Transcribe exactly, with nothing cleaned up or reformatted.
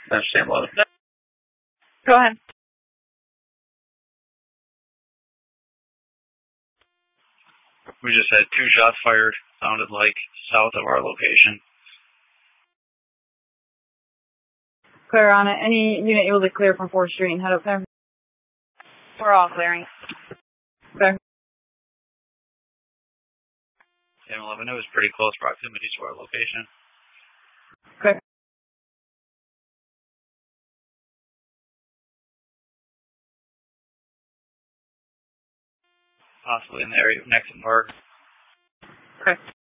That's Sam eleven. Go ahead. We just had two shots fired, sounded like south of our location. Clear on it. Any unit able to clear from fourth Street and head up there? We're all clearing. Okay. Sam eleven, it was pretty close proximity to our location. Okay. Possibly in the area of Nexon Park. Okay.